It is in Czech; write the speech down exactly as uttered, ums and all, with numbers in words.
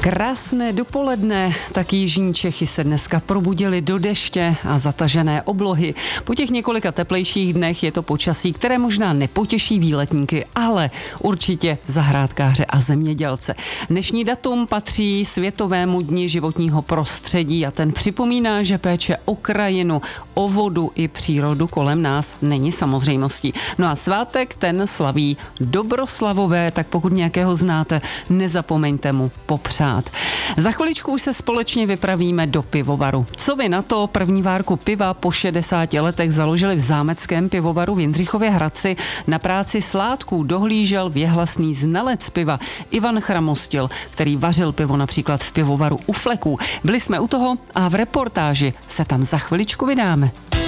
Krásné dopoledne, tak jižní Čechy se dneska probudili do deště a zatažené oblohy. Po těch několika teplejších dnech je to počasí, které možná nepotěší výletníky, ale určitě zahrádkáře a zemědělce. Dnešní datum patří Světovému dni životního prostředí a ten připomíná, že péče o krajinu, o vodu i přírodu kolem nás není samozřejmostí. No a svátek ten slaví Dobroslavové, tak pokud nějakého znáte, nezapomeňte mu popřát. Za chviličku už se společně vypravíme do pivovaru. Co vy na to? První várku piva po šedesáti letech založili v zámeckém pivovaru v Jindřichově Hradci. Na práci sládků dohlížel věhlasný znalec piva Ivan Chramostil, který vařil pivo například v pivovaru u Fleků. Byli jsme u toho a v reportáži se tam za chviličku vydáme.